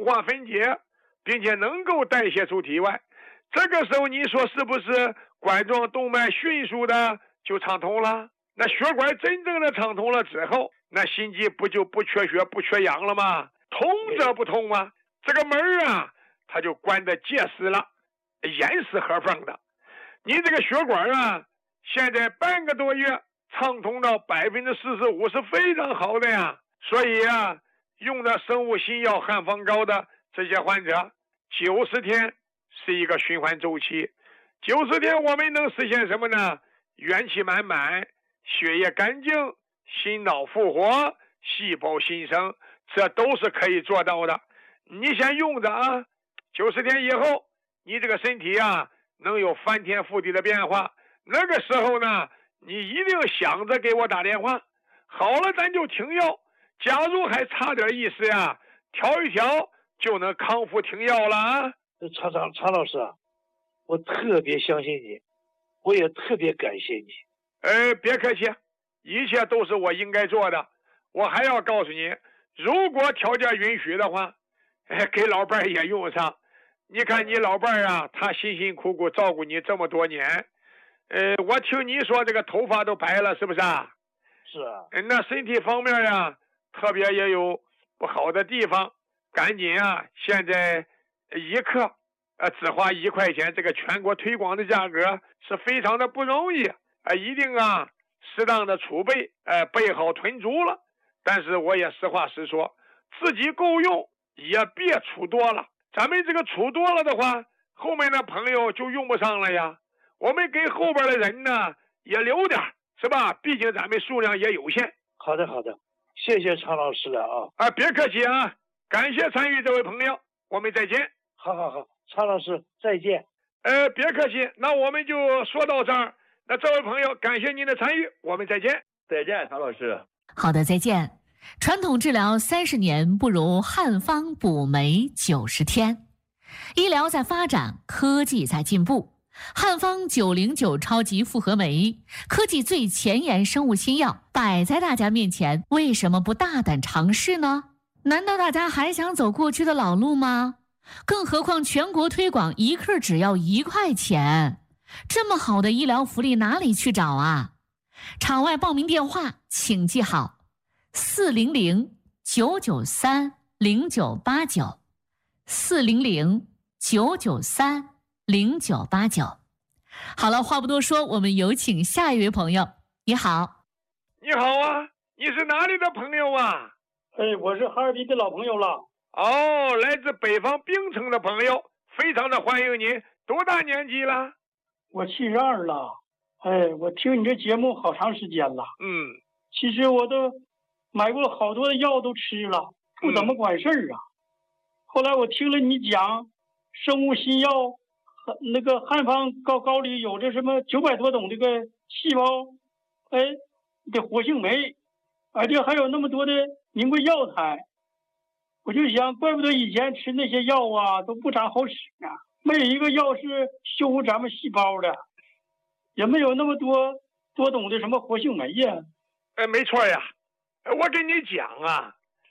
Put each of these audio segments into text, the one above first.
化分解，并且能够代谢出体外。这个时候你说是不是冠状动脉迅速的就畅通了？那血管真正的畅通了之后，那心肌不就不缺血不缺氧了吗？通则不通啊，这个门啊它就关得结实了，严丝合缝的。你这个血管啊现在半个多月畅通到45%是非常好的呀。所以啊，用的生物新药汉方膏的这些患者90天是一个循环周期。90天我们能实现什么呢？元气满满，血液干净，心脑复活，细胞新生，这都是可以做到的。你先用着啊，90天以后你这个身体啊能有翻天覆地的变化。那个时候呢，你一定想着给我打电话，好了咱就停药，假如还差点意思呀，调一调就能康复停药了啊。 常老师啊，我特别相信你，我也特别感谢你。 别客气，一切都是我应该做的。我还要告诉你，如果条件允许的话，给老伴儿也用上。你看你老伴儿啊，他辛辛苦苦照顾你这么多年，我听你说这个头发都白了，是不是啊？ 是啊。 那身体方面啊，特别也有不好的地方，赶紧啊，现在1克只花1块钱，这个全国推广的价格是非常的不容易一定啊适当的储备备好囤足了。但是我也实话实说，自己够用也别储多了，咱们这个储多了的话，后面的朋友就用不上了呀。我们给后边的人呢也留点，是吧？毕竟咱们数量也有限。 好的，谢谢常老师了啊。 别客气啊，感谢参与这位朋友，我们再见。 好，常老师再见。 别客气，那我们就说到这儿。那这位朋友，感谢您的参与，我们再见。 再见，常老师。 好的，再见。传统治疗30年，不如汉方补酶90天。医疗在发展，科技在进步。汉方909超级复合酶，科技最前沿生物新药摆在大家面前，为什么不大胆尝试呢？难道大家还想走过去的老路吗？更何况全国推广1克只要1块钱，这么好的医疗福利哪里去找啊？场外报名电话请记好：400-993-0989 400-993-0989。好了，话不多说，我们有请下一位朋友。你好。 你好啊，你是哪里的朋友啊？ 我是哈尔滨的老朋友了。 来自北方冰城的朋友，非常的欢迎你。多大年纪了？ 我72了。我听你这节目好长时间了。其实我都买过好多的药都吃了，不怎么管事儿啊。后来我听了你讲生物新药，那个汉方膏里有这什么900多种这个细胞的活性酶，而且还有那么多的名贵药材。我就想，怪不得以前吃那些药啊都不咋好使呢，没有一个药是修复咱们细胞的，也没有那么多种的什么活性酶呀。 没错呀，我跟你讲啊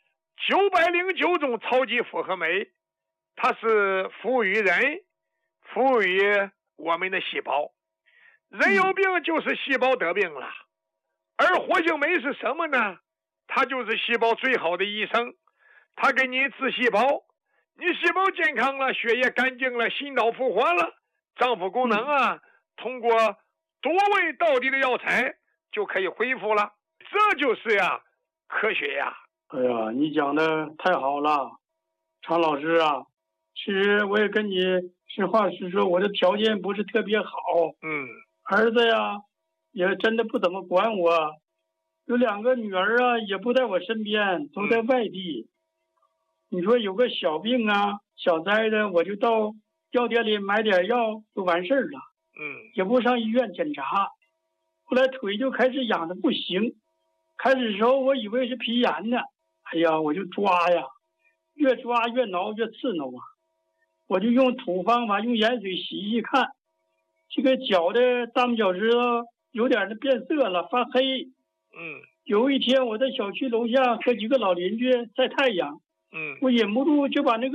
，909种超级复合酶，它是服务于人，服务于我们的细胞。人有病就是细胞得病了，而活性酶是什么呢？它就是细胞最好的医生，它给你治细胞，你细胞健康了，血液干净了，心脑复活了，脏腑功能啊通过多味到底的药材就可以恢复了。这就是呀科学呀。 哎呀，你讲的太好了，常老师啊。其实我也跟你实话实说，我的条件不是特别好。儿子呀也真的不怎么管我，有2个女儿啊也不在我身边，都在外地。你说有个小病啊小灾的，我就到药店里买点药就完事儿了。也不上医院检查。后来腿就开始痒的不行，开始的时候我以为是皮炎呢，哎呀我就抓呀，越抓越挠越刺挠啊。我就用土方法，用盐水洗洗看，这个脚的大拇脚趾头有点的变色了，发黑。有一天我在小区楼下和几个老邻居晒太阳，我忍不住就把那个